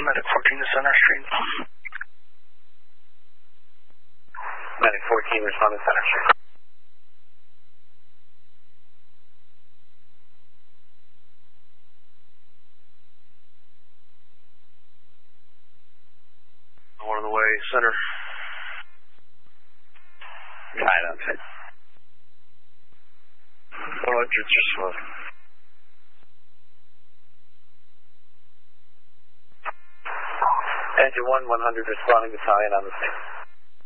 Medic 14 to Center Street. Medic 14, respond to Center Street. One on the way, Center. Tied on Center. 100 just slow. Engine 1, 100 responding battalion on the scene.